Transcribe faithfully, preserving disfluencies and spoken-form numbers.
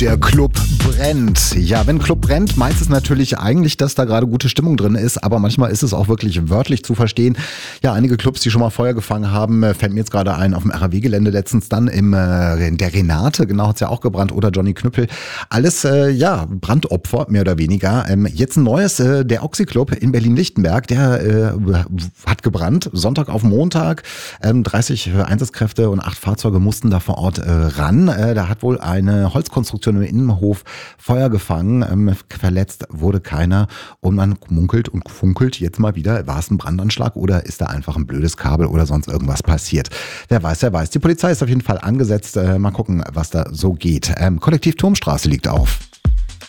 Der Club brennt. Ja, wenn Club brennt, meint es natürlich eigentlich, dass da gerade gute Stimmung drin ist, aber manchmal ist es auch wirklich wörtlich zu verstehen. Ja, einige Clubs, die schon mal Feuer gefangen haben, fällt mir jetzt gerade ein auf dem R A W-Gelände letztens dann im äh, in der Renate, genau, hat's ja auch gebrannt, oder Johnny Knüppel. Alles, äh, ja, Brandopfer, mehr oder weniger. Ähm, jetzt ein neues, äh, der Oxy Club in Berlin-Lichtenberg, der äh, hat gebrannt, Sonntag auf Montag. Ähm, dreißig Einsatzkräfte und acht Fahrzeuge mussten da vor Ort äh, ran. Äh, da hat wohl eine Holzkonstruktion im Innenhof Feuer gefangen. Ähm, verletzt wurde keiner und man munkelt und funkelt jetzt mal wieder, war es ein Brandanschlag oder ist da einfach ein blödes Kabel oder sonst irgendwas passiert. Wer weiß, wer weiß. Die Polizei ist auf jeden Fall angesetzt. Äh, mal gucken, was da so geht. Ähm, Kollektiv Turmstraße liegt auf.